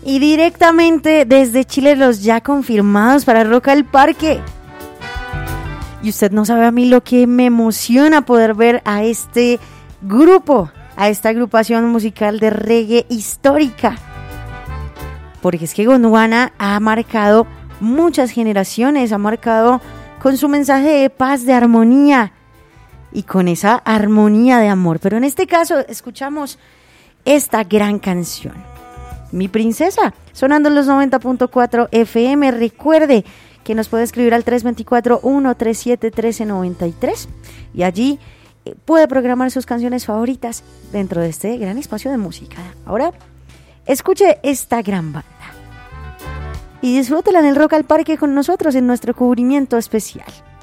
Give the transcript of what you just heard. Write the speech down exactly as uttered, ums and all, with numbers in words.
Y directamente desde Chile los ya confirmados para Rock al Parque. Y usted no sabe a mí lo que me emociona poder ver a este grupo, a esta agrupación musical de reggae histórica. Porque es que Gondwana ha marcado muchas generaciones, ha marcado con su mensaje de paz, de armonía y con esa armonía de amor. Pero en este caso escuchamos esta gran canción, Mi Princesa, sonando en los noventa punto cuatro F M. Recuerde que nos puede escribir al tres dos cuatro, uno tres siete, uno tres nueve tres y allí puede programar sus canciones favoritas dentro de este gran espacio de música. Ahora, escuche esta gran banda y disfrútela en el Rock al Parque con nosotros en nuestro cubrimiento especial.